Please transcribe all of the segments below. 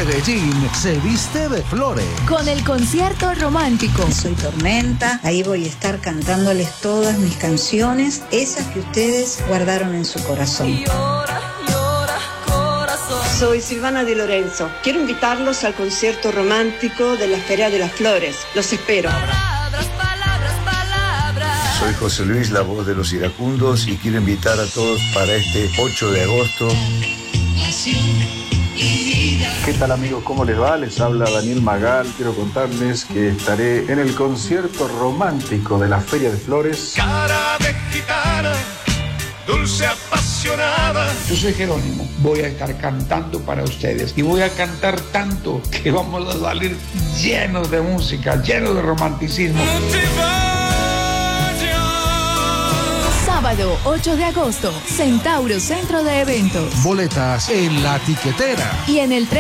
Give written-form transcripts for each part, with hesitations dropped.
Medellín se viste de flores. Con el concierto romántico. Soy Tormenta, ahí voy a estar cantándoles todas mis canciones, esas que ustedes guardaron en su corazón. Llora, llora, corazón. Soy Silvana Di Lorenzo. Quiero invitarlos al concierto romántico de la Feria de las Flores. Los espero. Palabras, palabras, palabras. Soy José Luis, la voz de los iracundos, y quiero invitar a todos para este 8 de agosto. ¿Qué tal, amigos? ¿Cómo les va? Les habla Daniel Magal. Quiero contarles que estaré en el concierto romántico de la Feria de Flores. Cara de gitana, dulce apasionada. Yo soy Jerónimo, voy a estar cantando para ustedes y voy a cantar tanto que vamos a salir llenos de música, llenos de romanticismo. Sábado 8 de agosto, Centauro Centro de Eventos. Boletas en La Tiquetera. Y en el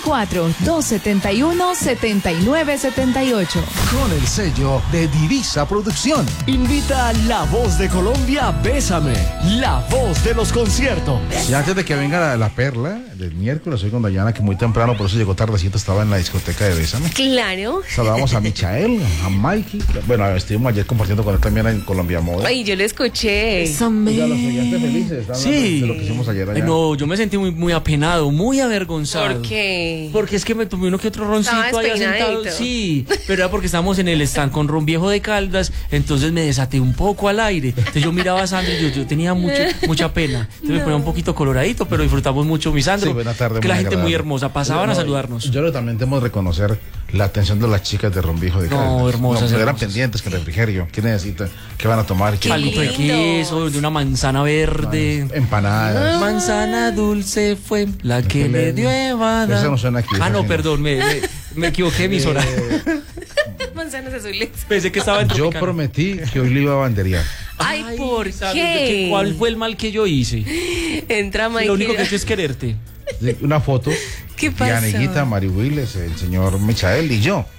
324-271-7978. Con el sello de Divisa Producción. Invita a La Voz de Colombia, Bésame, la voz de los conciertos. Y antes de que venga la perla del miércoles, soy con Dayana, que muy temprano, por eso llegó tardecito, estaba en la discoteca de Bésame. Claro. Saludamos a Michael, a Mikey. Bueno, estuvimos ayer compartiendo con él también en Colombia Moda. Ay, yo lo escuché. Ya los oyentes felices. Sí. De lo que hicimos ayer allá. No, yo me sentí muy apenado, muy avergonzado. ¿Por qué? Porque es que me tomé uno que otro roncito allá sentado. Sí, pero era porque estábamos en el stand con ron viejo de Caldas, entonces me desaté un poco al aire. Entonces yo miraba a Sandro y yo tenía mucha pena. Entonces me ponía un poquito coloradito, pero disfrutamos mucho, mi Sandro. Sí, buena tarde, que la gente agradable. muy hermosa, pasaban a saludarnos. Yo creo que también tenemos que reconocer la atención de las chicas de ron viejo de Caldas. No, hermosas. Eran pendientes que el refrigerio. ¿Qué necesitan? ¿Qué van a tomar? Algo de queso, de una manzana verde. Empanadas. Manzana dulce fue la que le dio Evana. Eso no suena aquí. Ah, no, perdón, me equivoqué de emisora. Manzanas azules. Pensé que estaba en Yo Tropicana. prometí que hoy le iba a banderear. Ay, ¿por ¿sabes qué? ¿Cuál fue el mal que yo hice? Entra, Mikey. Lo único que he hecho es quererte. Una foto. ¿Qué pasó? Dianiguita, Mari Willes, el señor Michael y yo.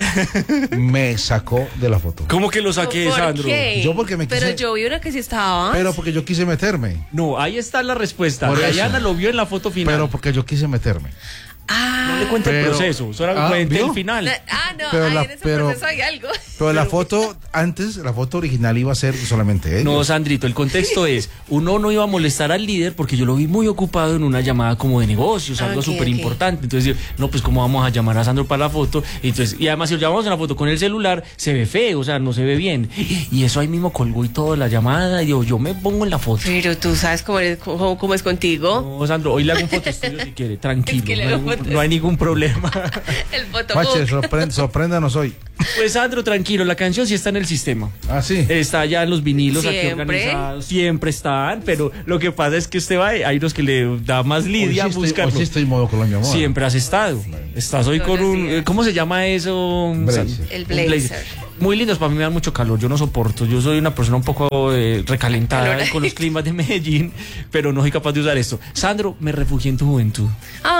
Me sacó de la foto. ¿Cómo que lo saqué, ¿Por Sandro? qué? Yo porque me quise. Pero yo vi una que sí estaba. Pero porque yo quise meterme. No, ahí está la respuesta. Por eso. Dayana lo vio en la foto final. Pero porque yo quise meterme. Ah, no le cuente el pero- proceso, solo cuente ¿vio? el final. no, Pero ahí la- en ese pero- proceso hay algo. Pero la foto, antes, la foto original iba a ser solamente ellos. No, Sandrito, el contexto es, uno no iba a molestar al líder porque yo lo vi muy ocupado en una llamada como de negocios, algo Ok, súper importante. Entonces, no, pues cómo vamos a llamar a Sandro para la foto. Y además, si lo llamamos en la foto con el celular, se ve feo, o sea, no se ve bien. Y eso ahí mismo colgó y todo la llamada, y yo me pongo en la foto. Pero tú sabes cómo es contigo. No, Sandro, hoy le hago un foto estudio si quiere, tranquilo, Es que le no, hago hay, fotos. no hay ningún problema. El Pache, fotobook. sorpréndanos hoy. Pues Sandro, tranquilo, la canción sí está en el sistema. Ah, sí. Está ya en los vinilos aquí ¿Siempre? organizados. Siempre están, pero lo que pasa es que usted va, hay unos que le da más lidia Hoy buscarlo. sí estoy en modo Colombia Moda. Siempre has estado. Estás hoy Todos con los un... días. ¿Cómo se llama eso? Blazer. El Un blazer. Muy lindos, para mí me dan mucho calor, yo no soporto. Yo soy una persona un poco recalentada Calor. con los climas de Medellín, pero no soy capaz de usar esto. Sandro, me refugié en tu juventud.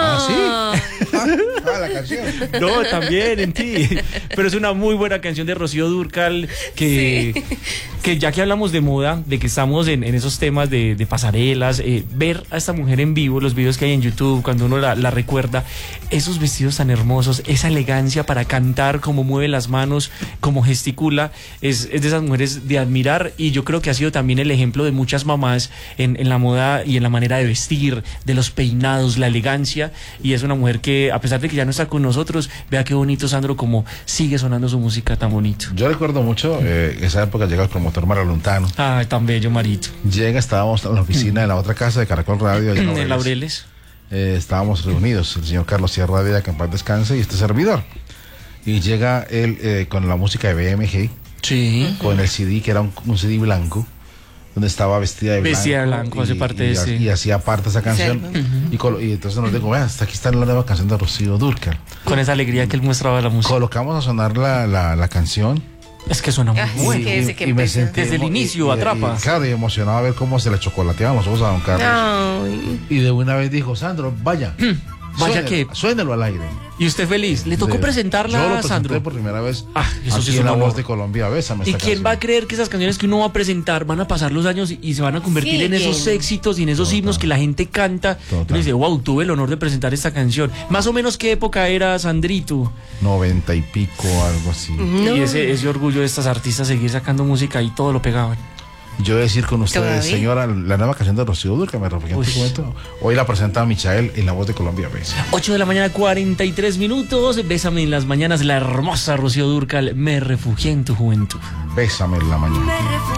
La canción. No, también en ti. Pero es una muy buena canción de Rocío Dúrcal que ya que hablamos de moda, de que estamos en esos temas de pasarelas, ver a esta mujer en vivo, los videos que hay en YouTube, cuando uno la recuerda, esos vestidos tan hermosos, esa elegancia para cantar, cómo mueve las manos, cómo gesticula, es de esas mujeres de admirar, y yo creo que ha sido también el ejemplo de muchas mamás en la moda y en la manera de vestir, de los peinados, la elegancia, y es una mujer que, a pesar de que ya no está con nosotros, vea qué bonito, Sandro, como sigue sonando su música tan bonito. Yo recuerdo mucho, esa época llega el promotor Maralontano. Ay, tan bello, Marito. Llega, estábamos en la oficina de la otra casa de Caracol Radio. allá En Laureles. Estábamos reunidos, el señor Carlos Sierra de que en paz descanse, y este servidor. Y llega él con la música de BMG, Sí. con el CD, que era un CD blanco, donde estaba vestida de blanco. Vestida de blanco, hace parte de ese. Y hacía parte de esa canción. Y entonces nos dijo, hasta aquí está la nueva canción de Rocío Dúrcal. Con esa alegría que él mostraba la música. Colocamos a sonar la canción. Es que suena muy Ay, bueno. que ese que me empezó. sentí Desde el inicio, atrapa. Claro, y emocionado a ver cómo se le chocolateaban los ojos a don Carlos. Ay. Y de una vez dijo, Sandro, vaya, Vaya que... Suénelo al aire. ¿Y usted feliz? ¿Le tocó presentarla, Yo lo presenté Sandro? por primera vez eso sí aquí es en La un Voz honor. de Colombia. Bésame ¿Y esta quién canción. va a creer que esas canciones que uno va a presentar van a pasar los años y se van a convertir Sí, en esos ¿quién? éxitos y en esos himnos que la gente canta? Uno dice, wow, tuve el honor de presentar esta canción. Más o menos, ¿qué época era, Sandrito? 90 y pico, algo así. Y ese orgullo de estas artistas seguir sacando música y todo lo pegaban. Yo voy a decir con ustedes, ¿Todavía? señora, la nueva canción de Rocío Dúrcal, me refería en Uy. este momento. Hoy la presenta Michael en La Voz de Colombia. ¿Ves? 8 de la mañana, 43 minutos. Bésame en las mañanas, la hermosa Rocío Dúrcal. Me refugié en tu juventud. Bésame en la mañana.